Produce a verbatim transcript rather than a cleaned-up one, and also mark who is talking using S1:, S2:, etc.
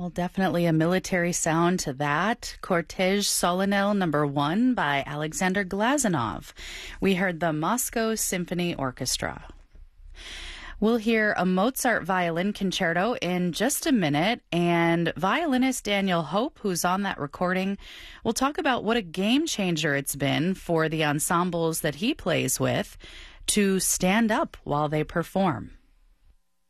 S1: Well, definitely a military sound to that. Cortege Solennel number one by Alexander Glazunov. We heard the Moscow Symphony Orchestra. We'll hear a Mozart violin concerto in just a minute, and violinist Daniel Hope, who's on that recording, will talk about what a game changer it's been for the ensembles that he plays with to stand up while they perform.